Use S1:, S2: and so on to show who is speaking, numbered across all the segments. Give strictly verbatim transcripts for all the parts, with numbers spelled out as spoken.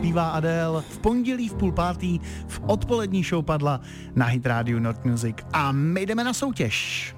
S1: zpívá Adele. V pondělí v půl pátý v odpolední show padla na Hit Radio Not Music. A my jdeme na soutěž.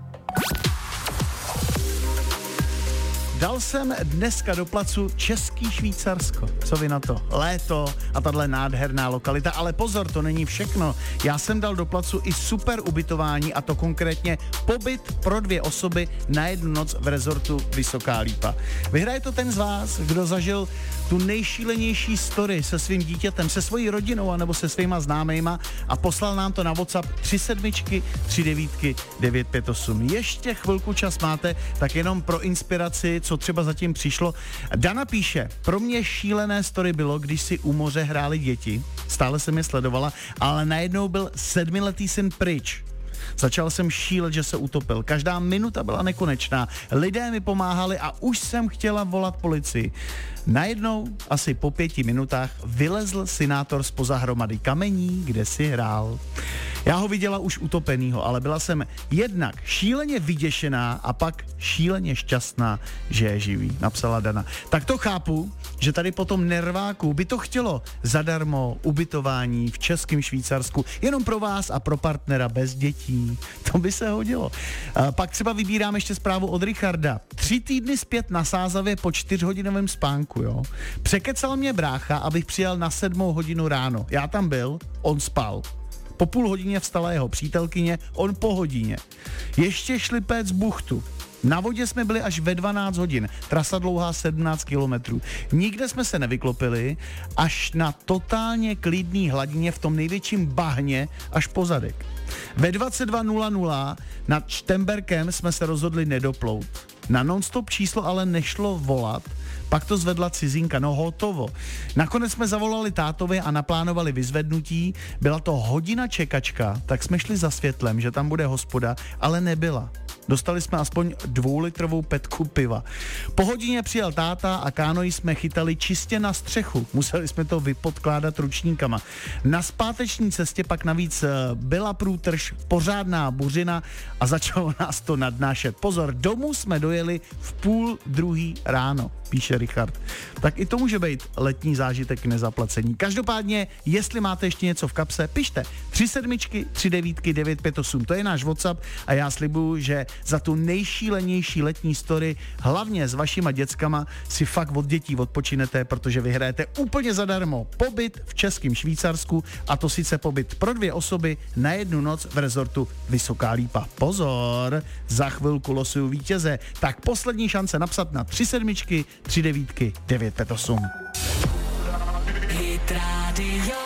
S1: Dal jsem dneska do placu Český Švýcarsko. Co vy na to? Léto a tahle nádherná lokalita. Ale pozor, to není všechno. Já jsem dal do placu i super ubytování, a to konkrétně pobyt pro dvě osoby na jednu noc v rezortu Vysoká Lípa. Vyhraje to ten z vás, kdo zažil tu nejšílenější story se svým dítětem, se svojí rodinou anebo se svýma známejma a poslal nám to na WhatsApp tři sedmičky, tři devítky, devět pět osm. Ještě chvilku čas máte, tak jenom pro inspiraci, co třeba zatím přišlo. Dana píše, pro mě šílené story bylo, když si u moře hráli děti, stále jsem je sledovala, ale najednou byl sedmiletý syn pryč. Začal jsem šílet, že se utopil. Každá minuta byla nekonečná. Lidé mi pomáhali a už jsem chtěla volat policii. Najednou, asi po pěti minutách, vylezl synátor zpoza hromady kamení, kde si hrál. Já ho viděla už utopenýho, ale byla jsem jednak šíleně vyděšená a pak šíleně šťastná, že je živý, napsala Dana. Tak to chápu, že tady po tom nerváku by to chtělo zadarmo ubytování v Českém Švýcarsku, jenom pro vás a pro partnera bez dětí. To by se hodilo. A pak třeba vybírám ještě zprávu od Richarda. Tři týdny zpět na Sázavě po čtyřhodinovém spánku, jo. Překecal mě brácha, abych přijel na sedmou hodinu ráno. Já tam byl, on spal. Po půl hodině vstala jeho přítelkyně, on po hodině. Ještě šli péct buchtu. Na vodě jsme byli až ve dvanáct hodin, trasa dlouhá sedmnáct kilometrů. Nikde jsme se nevyklopili, až na totálně klidný hladině v tom největším bahně až po zadek. Ve dvacet dva nula nula nad Štemberkem jsme se rozhodli nedoplout. Na nonstop číslo ale nešlo volat, pak to zvedla cizinka, no hotovo. Nakonec jsme zavolali tátovi a naplánovali vyzvednutí, byla to hodina čekačka, tak jsme šli za světlem, že tam bude hospoda, ale nebyla. Dostali jsme aspoň dvoulitrovou petku piva. Po hodině přijel táta a kánoji jsme chytali čistě na střechu. Museli jsme to vypodkládat ručníkama. Na zpáteční cestě pak navíc byla průtrž, pořádná buřina a začalo nás to nadnášet. Pozor, domů jsme dojeli v půl druhý ráno, píše Richard. Tak i to může být letní zážitek k nezaplacení. Každopádně, jestli máte ještě něco v kapse, pište tři sedmičky, tři devítky, devět pět osm. To je náš WhatsApp a já slibuju, že za tu nejšílenější letní story, hlavně s vašima dětskama, si fakt od dětí odpočinete, protože vyhrajete úplně zadarmo pobyt v Českém Švýcarsku, a to sice pobyt pro dvě osoby na jednu noc v rezortu Vysoká Lípa. Pozor, za chvilku losuju vítěze, tak poslední šance napsat na tři sedmičky, tři devítky, devět pět osm. Hit Radio.